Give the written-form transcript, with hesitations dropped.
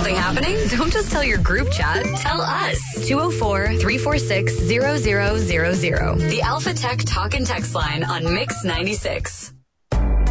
something happening? Don't just tell your group chat. Tell us. 204-346-0000. The Alpha Tech Talk and Text line on Mix 96.